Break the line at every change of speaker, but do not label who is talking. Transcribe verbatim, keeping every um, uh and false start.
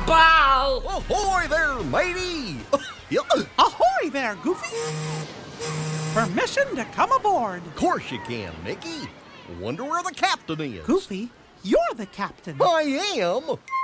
Bow!
Ahoy there, matey!
Ahoy there, Goofy! Permission to come aboard.
Of course you can, Mickey. Wonder where the captain is.
Goofy, you're the captain.
I am?